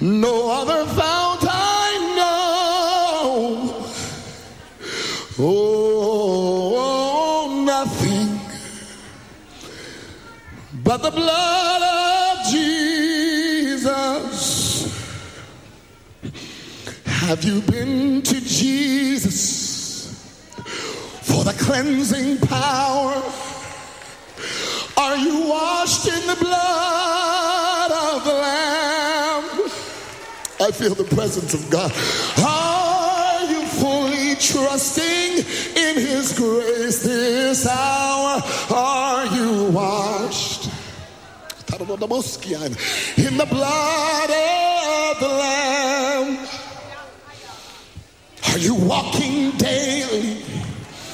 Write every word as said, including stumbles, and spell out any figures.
No other fount I know. Oh, nothing but the blood of Jesus. Have you been to Jesus for the cleansing power? Are you washed in the blood of the Lamb? I feel the presence of God. Are you fully trusting in His grace this hour? Are you washed in the blood of the Lamb? Are you walking daily